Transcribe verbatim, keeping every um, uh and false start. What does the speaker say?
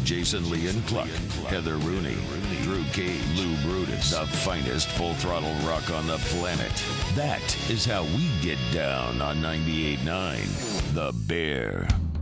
Jason Lee and Cluck, Heather Rooney, Drew Cage, Lou Brutus, the finest full throttle rock on the planet. That is how we get down on ninety-eight point nine The Bear.